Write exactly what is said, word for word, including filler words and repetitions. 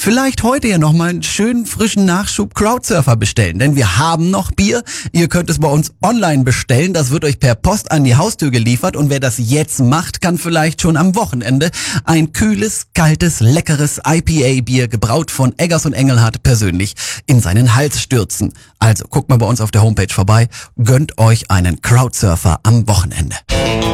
vielleicht heute ja nochmal einen schönen frischen Nachschub Crowdsurfer bestellen, denn wir haben noch Bier. Ihr könnt es bei uns online bestellen, das wird euch per Post an die Haustür geliefert und wer das jetzt macht, kann vielleicht schon am Wochenende ein kühles, kaltes, leckeres I P A-Bier, gebraut von Eggers und Engelhardt persönlich, in seinen Hals stürzen. Also guckt mal bei uns auf der Homepage vorbei, gönnt euch einen Crowdsurfer am Wochenende.